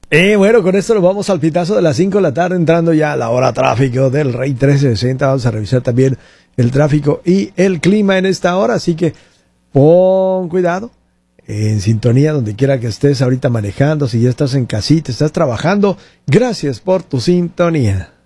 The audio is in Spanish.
Bueno, con esto nos vamos al pitazo de las 5 de la tarde, entrando ya a la hora tráfico del Rey 1360. Vamos a revisar también el tráfico y el clima en esta hora, así que pon cuidado, en sintonía donde quiera que estés ahorita manejando, si ya estás en casita, estás trabajando. Gracias por tu sintonía.